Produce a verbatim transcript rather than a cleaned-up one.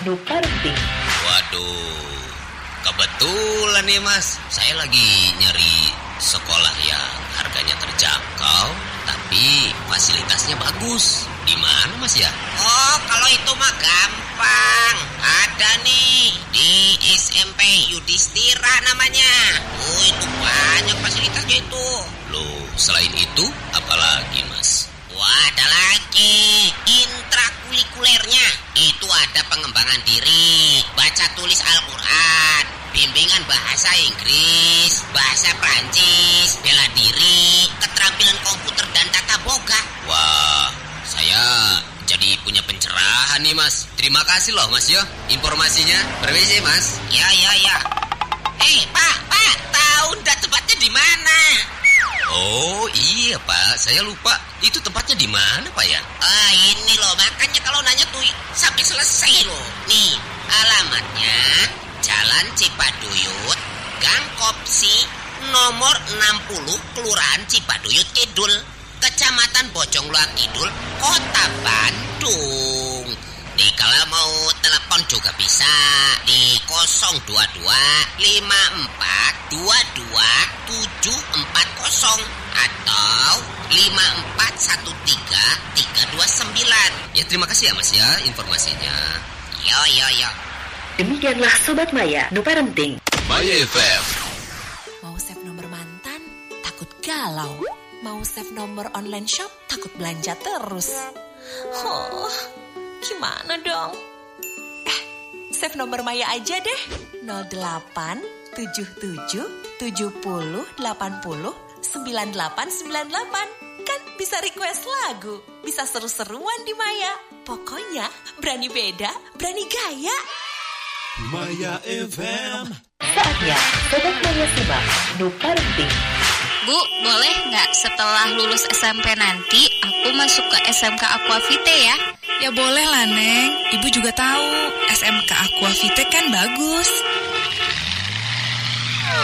nu parenting. Waduh, kebetulan nih Mas, saya lagi nyari sekolah yang harganya terjangkau tapi fasilitasnya bagus. Di mana Mas ya? Oh, kalau itu mah gampang. Ada nih di S M P Yudhistira namanya. Oh, itu banyak fasilitasnya itu. Loh, selain itu apalagi Mas? Wah, ada lagi intrakurikulernya. Itu ada pengembangan diri, baca tulis Al-Quran, bimbingan bahasa Inggris, bahasa Prancis, bela diri, keterampilan komputer dan tata boga. Wah, saya jadi punya pencerahan nih Mas. Terima kasih loh Mas ya informasinya. Permisi Mas. Ya ya ya. Eh Pak, Pak, tahu ndak tempatnya di mana? Oh iya Pak, saya lupa. Itu tempatnya di mana Pak ya? Ah ini loh, makanya kalau nanya tuh sampai selesai loh. Nih, alamatnya Jalan Cipaduyut, Gang Kopsi, nomor enam puluh, Kelurahan Cipaduyut Kidul, Kecamatan Bojongloa Kidul, Kota Bandung. Nih kalau mau telepon juga bisa di nol dua dua lima empat dua dua tujuh empat nol atau lima empat satu tiga tiga dua sembilan. Ya terima kasih ya Mas ya informasinya. Yo yo yo. Demikianlah Sobat Maya nu parenting. Maya F M. Mau save nomor mantan? Takut galau. Mau save nomor online shop? Takut belanja terus. Oh, gimana dong? Eh, save nomor Maya aja deh. nol delapan tujuh tujuh tujuh nol delapan nol sembilan delapan sembilan delapan. Kan bisa request lagu, bisa seru-seruan di Maya. Pokoknya berani beda, berani gaya. Maya F M. Saatnya Sobat Maya simak nu parenting. Bu, boleh nggak setelah lulus S M P nanti aku masuk ke S M K Aquavite ya? Ya boleh lah Neng, Ibu juga tahu S M K Aquavite kan bagus.